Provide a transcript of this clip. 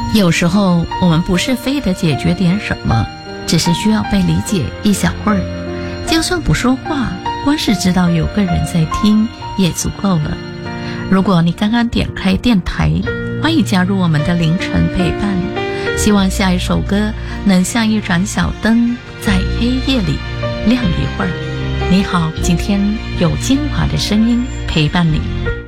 有时候我们不是非得解决点什么，只是需要被理解一小会儿。就算不说话，光是知道有个人在听也足够了。如果你刚刚点开电台，欢迎加入我们的凌晨陪伴。希望下一首歌能像一盏小灯，在黑夜里亮一会儿。你好，今天有精华的声音陪伴你。